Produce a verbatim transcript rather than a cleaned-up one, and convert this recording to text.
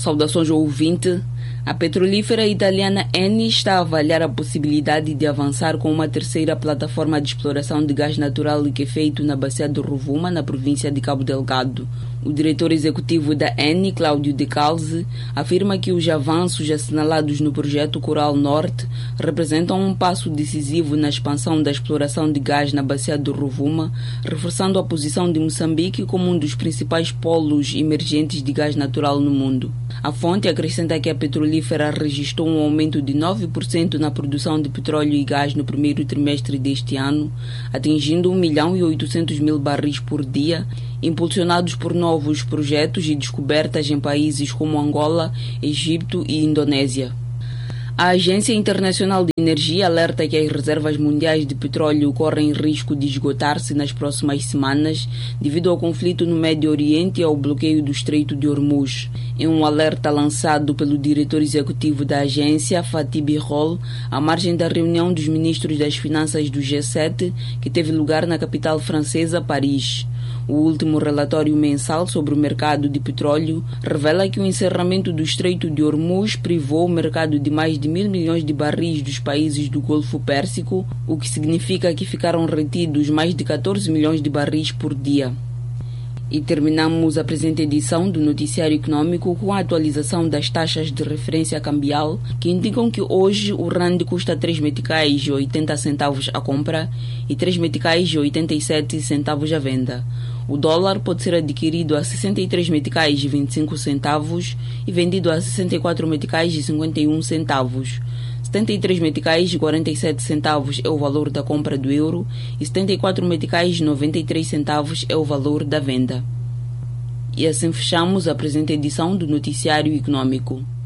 Saudações ao ouvinte. A petrolífera italiana Eni está a avaliar a possibilidade de avançar com uma terceira plataforma de exploração de gás natural liquefeito na bacia do Rovuma, na província de Cabo Delgado. O diretor executivo da Eni, Cláudio De Calze, afirma que os avanços assinalados no projeto Coral Norte representam um passo decisivo na expansão da exploração de gás na bacia do Rovuma, reforçando a posição de Moçambique como um dos principais polos emergentes de gás natural no mundo. A fonte acrescenta que a petrolífera registrou um aumento de nove por cento na produção de petróleo e gás no primeiro trimestre deste ano, atingindo um milhão e oitocentos mil barris por dia, impulsionados por novos projetos e descobertas em países como Angola, Egito e Indonésia. A Agência Internacional de Energia alerta que as reservas mundiais de petróleo correm risco de esgotar-se nas próximas semanas devido ao conflito no Médio Oriente e ao bloqueio do Estreito de Hormuz. Em um alerta lançado pelo diretor executivo da agência, Fatih Birol, à margem da reunião dos ministros das Finanças do G sete, que teve lugar na capital francesa, Paris. O último relatório mensal sobre o mercado de petróleo revela que o encerramento do Estreito de Hormuz privou o mercado de mais de mil milhões de barris dos países do Golfo Pérsico, o que significa que ficaram retidos mais de catorze milhões de barris por dia. E terminamos a presente edição do Noticiário Econômico com a atualização das taxas de referência cambial, que indicam que hoje o rand custa três meticais e oitenta centavos a compra e três meticais e oitenta e sete centavos a venda. O dólar pode ser adquirido a sessenta e três meticais e vinte e cinco centavos e vendido a sessenta e quatro meticais e cinquenta e um centavos. setenta e três meticais e quarenta e sete centavos é o valor da compra do euro e setenta e quatro meticais e noventa e três centavos é o valor da venda. E assim fechamos a presente edição do Noticiário Econômico.